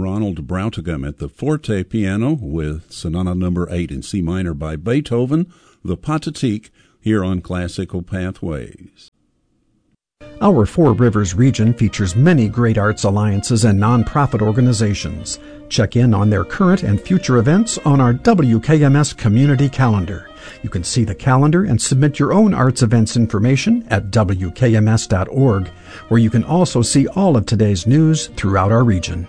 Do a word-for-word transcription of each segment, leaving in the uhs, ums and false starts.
Ronald Brautigam at the forte piano with Sonata Number eight in C minor by Beethoven, the Pathetique, here on Classical Pathways. Our Four Rivers region features many great arts alliances and nonprofit organizations. Check in on their current and future events on our W K M S community calendar. You can see the calendar and submit your own arts events information at W K M S dot org, where you can also see all of today's news throughout our region.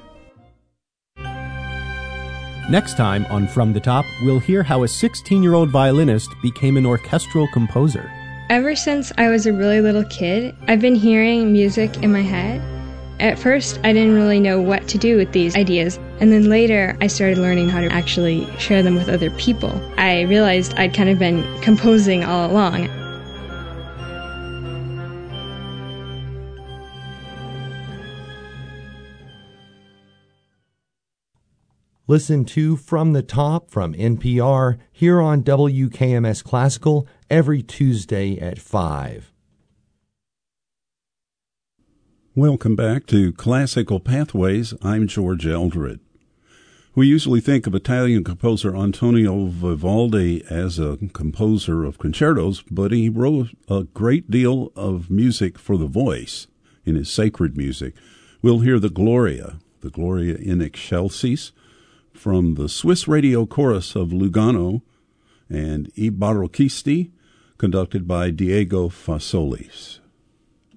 Next time on From the Top, we'll hear how a sixteen-year-old violinist became an orchestral composer. Ever since I was a really little kid, I've been hearing music in my head. At first, I didn't really know what to do with these ideas, and then later I started learning how to actually share them with other people. I realized I'd kind of been composing all along. Listen to From the Top from N P R here on W K M S Classical every Tuesday at five. Welcome back to Classical Pathways. I'm George Eldred. We usually think of Italian composer Antonio Vivaldi as a composer of concertos, but he wrote a great deal of music for the voice in his sacred music. We'll hear the Gloria, the Gloria in Excelsis, from the Swiss Radio Chorus of Lugano and I Barocchisti, conducted by Diego Fasolis.